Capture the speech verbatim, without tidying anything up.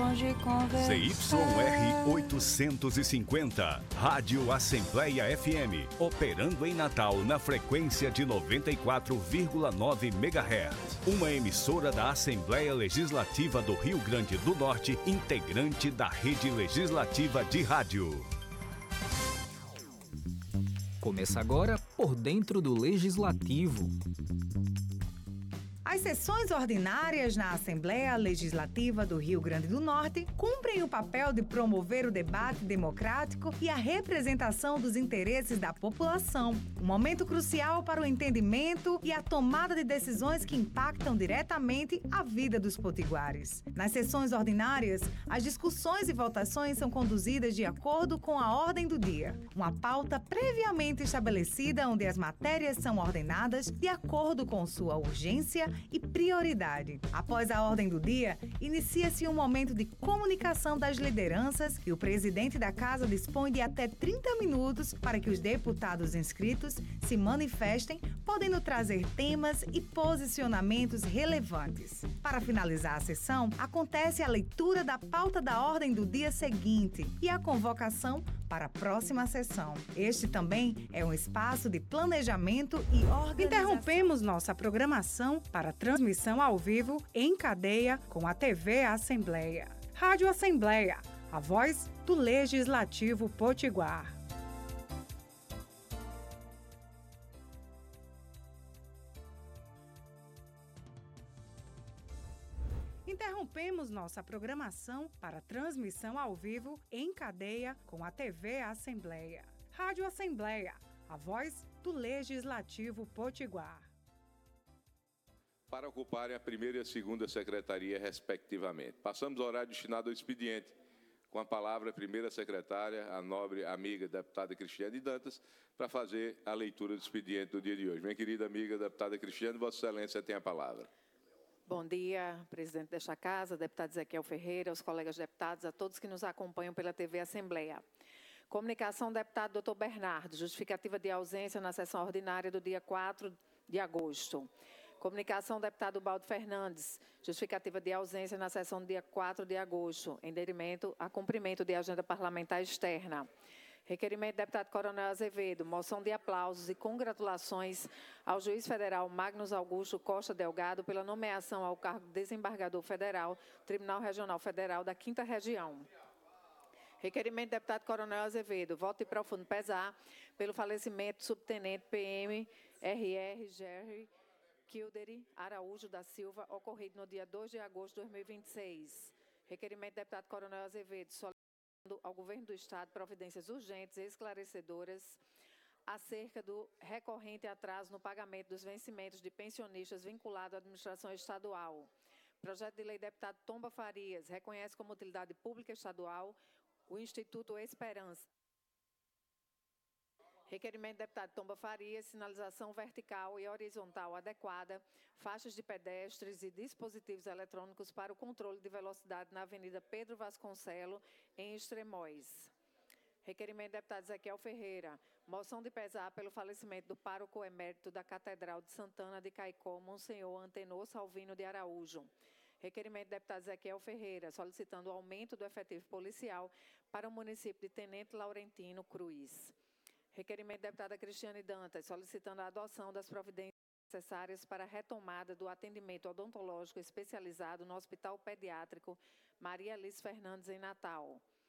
de conversar. C Y R oitocentos e cinquenta, Rádio Assembleia F M, operando em Natal na frequência de noventa e quatro vírgula nove megahertz. Uma emissora da Assembleia Legislativa do Rio Grande do Norte, integrante da Rede Legislativa de Rádio. Começa agora Por Dentro do Legislativo. As sessões ordinárias na Assembleia Legislativa do Rio Grande do Norte cumprem o papel de promover o debate democrático e a representação dos interesses da população. Um momento crucial para o entendimento e a tomada de decisões que impactam diretamente a vida dos potiguares. Nas sessões ordinárias, as discussões e votações são conduzidas de acordo com a ordem do dia, uma pauta previamente estabelecida onde as matérias são ordenadas de acordo com sua urgência e prioridade. Após a ordem do dia, inicia-se um momento de comunicação das lideranças e o presidente da casa dispõe de até trinta minutos para que os deputados inscritos se manifestem, podendo trazer temas e posicionamentos relevantes. Para finalizar a sessão, acontece a leitura da pauta da ordem do dia seguinte e a convocação para a próxima sessão. Este também é um espaço de planejamento e organização. Interrompemos nossa programação para transmissão ao vivo em cadeia com a T V Assembleia. Rádio Assembleia, a voz do Legislativo Potiguar. Interrompemos nossa programação para transmissão ao vivo em cadeia com a T V Assembleia. Rádio Assembleia, a voz do Legislativo Potiguar. Para ocuparem a primeira e a segunda secretaria, respectivamente. Passamos ao horário destinado ao expediente. Com a palavra, a primeira secretária, a nobre amiga deputada Cristiane Dantas, para fazer a leitura do expediente do dia de hoje. Minha querida amiga deputada Cristiane, Vossa Excelência tem a palavra. Bom dia, presidente desta casa, deputado Ezequiel Ferreira, aos colegas deputados, a todos que nos acompanham pela T V Assembleia. Comunicação, deputado doutor Bernardo, justificativa de ausência na sessão ordinária do dia quatro de agosto. Comunicação, deputado Baldo Fernandes, justificativa de ausência na sessão do dia quatro de agosto, em detrimento a cumprimento de agenda parlamentar externa. Requerimento do deputado Coronel Azevedo, moção de aplausos e congratulações ao juiz federal Magnus Augusto Costa Delgado pela nomeação ao cargo de desembargador federal, Tribunal Regional Federal da quinta Região. Requerimento do deputado Coronel Azevedo, voto de profundo pesar pelo falecimento do subtenente P M R R Jerry Kilderi Araújo da Silva, ocorrido no dia dois de agosto de dois mil e vinte e seis. Requerimento do deputado Coronel Azevedo, solicitando ao Governo do Estado providências urgentes e esclarecedoras acerca do recorrente atraso no pagamento dos vencimentos de pensionistas vinculados à administração estadual. Projeto de lei deputado Tomba Farias, reconhece como utilidade pública estadual o Instituto Esperança. Requerimento do deputado Tomba Farias, sinalização vertical e horizontal adequada, faixas de pedestres e dispositivos eletrônicos para o controle de velocidade na Avenida Pedro Vasconcelo, em Extremóis. Requerimento do deputado Ezequiel Ferreira, moção de pesar pelo falecimento do pároco emérito da Catedral de Santana de Caicó, Monsenhor Antenor Salvino de Araújo. Requerimento do deputado Ezequiel Ferreira, solicitando o aumento do efetivo policial para o município de Tenente Laurentino Cruz. Requerimento da deputada Cristiane Dantas, solicitando a adoção das providências necessárias para a retomada do atendimento odontológico especializado no Hospital Pediátrico Maria Alice Fernandes, em Natal.